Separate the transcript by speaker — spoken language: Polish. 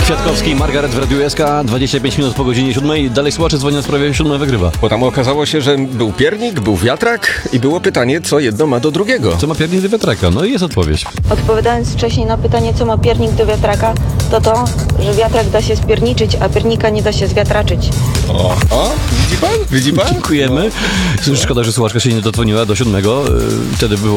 Speaker 1: Kwiatkowski, Margaret w Radiu SK, 25 minut po godzinie 7. Dalej słuchacze dzwonią w sprawie 7 wygrywa.
Speaker 2: Bo tam okazało się, że był piernik, był wiatrak i było pytanie, co jedno ma do drugiego.
Speaker 1: Co ma piernik do wiatraka? No i jest odpowiedź.
Speaker 3: Odpowiadając wcześniej na pytanie, co ma piernik do wiatraka, to, że wiatrak da się spierniczyć, a piernika nie da się zwiatraczyć.
Speaker 2: O, widzi pan? Widzi pan?
Speaker 1: Dziękujemy. Szkoda, że słuchaczka się nie dodzwoniła do 7. Wtedy było